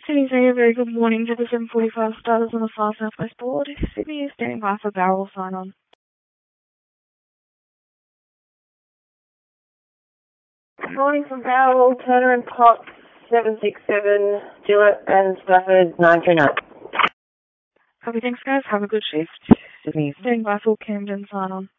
Sydney's a very good morning to the 7:45 starters on the far southwest board. Sydney is standing by for barrel sign-on. Morning from Barrel, Turner and Potts, 767, Gillett and Stafford, 939. Copy, thanks guys, have a good shift. Sydney is standing by for Camden sign-on.